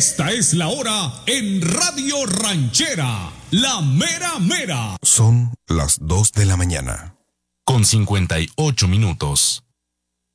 Esta es la hora en Radio Ranchera, la mera mera. Son las 2 de la mañana. Con 58 minutos.